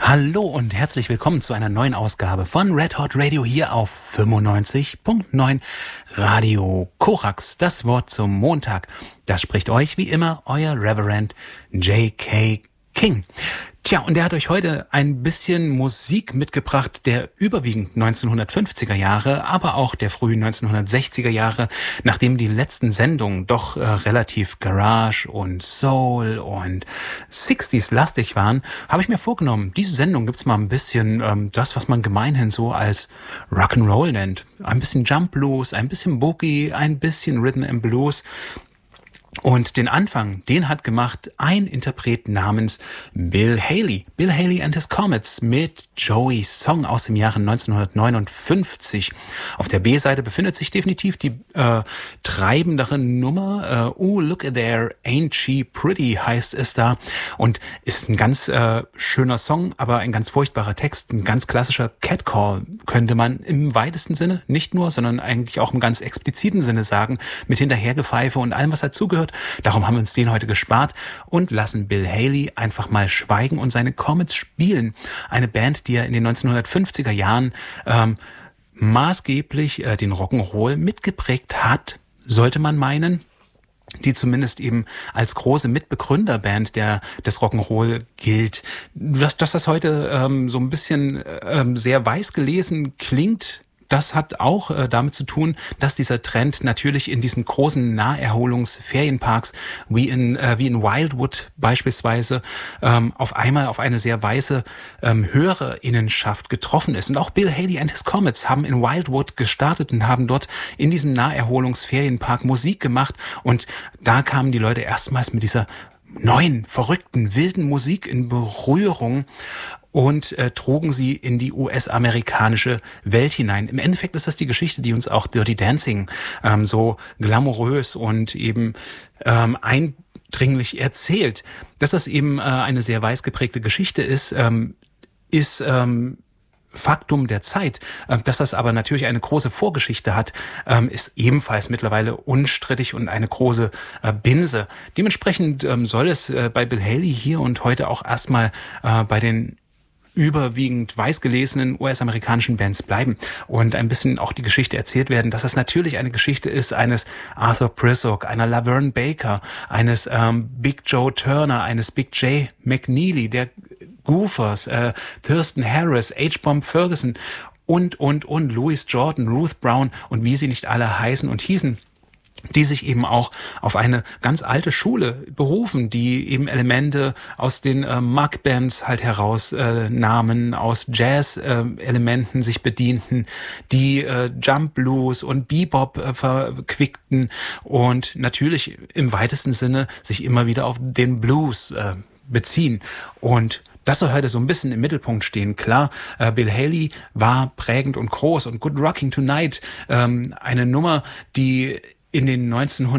Hallo und herzlich willkommen zu einer neuen Ausgabe von Red Hot Radio hier auf 95.9 Radio Korax. Das Wort zum Montag. Das spricht euch wie immer euer Reverend J.K. King. Tja, und der hat euch heute ein bisschen Musik mitgebracht, der überwiegend 1950er Jahre, aber auch der frühen 1960er Jahre, nachdem die letzten Sendungen doch relativ Garage und Soul und 60s lastig waren, habe ich mir vorgenommen, diese Sendung gibt's mal ein bisschen das, was man gemeinhin so als Rock'n'Roll nennt. Ein bisschen Jump Blues, ein bisschen Boogie, ein bisschen Rhythm and Blues. Und den Anfang, den hat gemacht ein Interpret namens Bill Haley. Bill Haley and his Comets mit Joey's Song aus dem Jahre 1959. Auf der B-Seite befindet sich definitiv die treibendere Nummer. Look at there, ain't she pretty, heißt es da. Und ist ein ganz schöner Song, aber ein ganz furchtbarer Text. Ein ganz klassischer Catcall, könnte man im weitesten Sinne, nicht nur, sondern eigentlich auch im ganz expliziten Sinne sagen, mit Hinterhergepfeife und allem, was dazugehört. Darum haben wir uns den heute gespart und lassen Bill Haley einfach mal schweigen und seine Comets spielen. Eine Band, die er in den 1950er Jahren maßgeblich den Rock'n'Roll mitgeprägt hat, sollte man meinen, die zumindest eben als große Mitbegründerband des Rock'n'Roll gilt. Dass das heute so ein bisschen sehr weiß gelesen klingt, das hat auch damit zu tun, dass dieser Trend natürlich in diesen großen Naherholungsferienparks wie in Wildwood beispielsweise auf einmal auf eine sehr weiße Hörerinnenschaft getroffen ist. Und auch Bill Haley and his Comets haben in Wildwood gestartet und haben dort in diesem Naherholungsferienpark Musik gemacht. Und da kamen die Leute erstmals mit dieser neuen, verrückten, wilden Musik in Berührung und trugen sie in die US-amerikanische Welt hinein. Im Endeffekt ist das die Geschichte, die uns auch Dirty Dancing so glamourös und eben eindringlich erzählt. Dass das eben eine sehr weiß geprägte Geschichte ist Faktum der Zeit. Dass das aber natürlich eine große Vorgeschichte hat, ist ebenfalls mittlerweile unstrittig und eine große Binse. Dementsprechend soll es bei Bill Haley hier und heute auch erstmal bei den überwiegend weißgelesenen US-amerikanischen Bands bleiben und ein bisschen auch die Geschichte erzählt werden, dass das natürlich eine Geschichte ist eines Arthur Prissock, einer Laverne Baker, eines Big Joe Turner, eines Big J McNeely, der Goofers, Thurston Harris, H-Bomb Ferguson und Louis Jordan, Ruth Brown und wie sie nicht alle heißen und hießen, die sich eben auch auf eine ganz alte Schule berufen, die eben Elemente aus den Muck-Bands halt herausnahmen, aus Jazz-Elementen sich bedienten, die Jump Blues und Bebop verquickten und natürlich im weitesten Sinne sich immer wieder auf den Blues beziehen. Und das soll heute so ein bisschen im Mittelpunkt stehen. Klar, Bill Haley war prägend und groß und Good Rocking Tonight, eine Nummer, die in den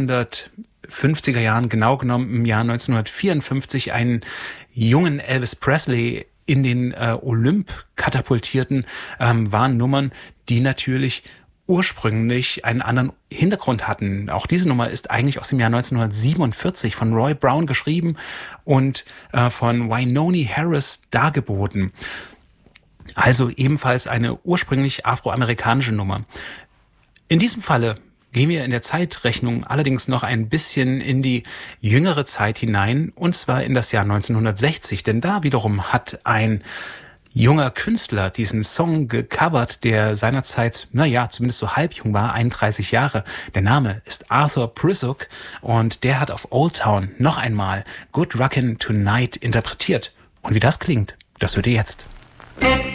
1950er Jahren, genau genommen im Jahr 1954, einen jungen Elvis Presley in den Olymp katapultierten, waren Nummern, die natürlich ursprünglich einen anderen Hintergrund hatten. Auch diese Nummer ist eigentlich aus dem Jahr 1947 von Roy Brown geschrieben und von Wynonie Harris dargeboten. Also ebenfalls eine ursprünglich afroamerikanische Nummer. In diesem Falle gehen wir in der Zeitrechnung allerdings noch ein bisschen in die jüngere Zeit hinein, und zwar in das Jahr 1960, denn da wiederum hat ein junger Künstler diesen Song gecovert, der seinerzeit, zumindest so halbjung war, 31 Jahre. Der Name ist Arthur Prissock und der hat auf Old Town noch einmal Good Rockin' Tonight interpretiert. Und wie das klingt, das hört ihr jetzt.